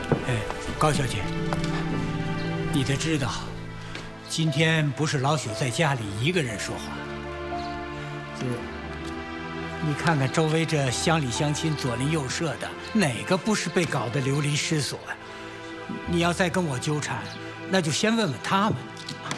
高小姐，你得知道，今天不是老许在家里一个人说话。你看看周围这乡里乡亲左邻右舍的，哪个不是被搞得流离失所呀？你要再跟我纠缠，那就先问问他们。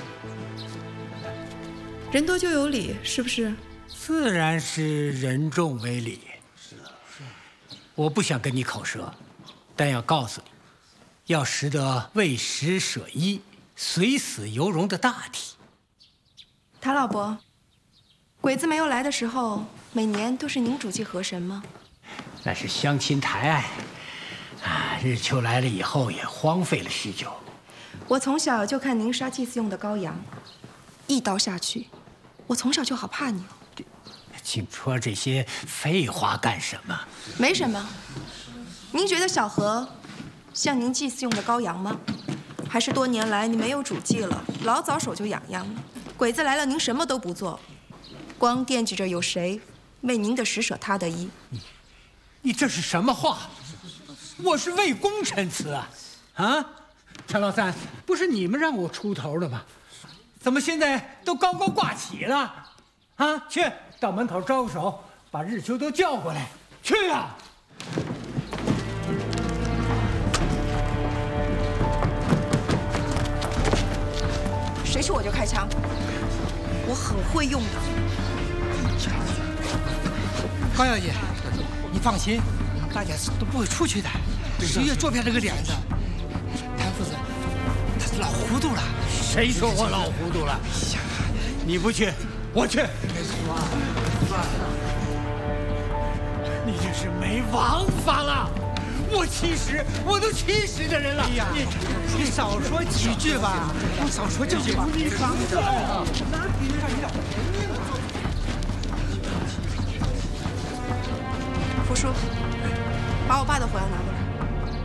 人多就有理，是不是？ 自然是人重为理。我不想跟你口舌，但要告诉你，要识得为食舍衣、随死犹荣的大体。 谭老伯，鬼子没有来的时候，每年都是您主祭河神吗？ 那是乡亲抬爱，日秋来了以后也荒废了许久。 我从小就看您杀祭祀用的羔羊，一刀下去，我从小就好怕你哦。 净说这些废话干什么？ 没什么。您觉得小河像您祭祀用的羔羊吗？还是多年来你没有主祭了，老早手就痒痒了？鬼子来了，您什么都不做，光惦记着有谁为您的使舍他的衣。 你这是什么话？我是为公陈词啊！啊，陈老三，不是你们让我出头的吗？怎么现在都高高挂起了？啊，去到门口招个手，把日秋都叫过来。去啊！ 谁去我就开枪，我很会用的。 高小姐，你放心，大家都不会出去的。谁也做不下这个脸子。谭夫子，他是老糊涂了。 谁说我老糊涂了？你不去，我去。你这是没王法了！我都70的人了。哎呀， 你少说几句吧，你少说几句吧。你扛着啊！哪比得上你俩命啊？ 福叔，把我爸的火药拿过来。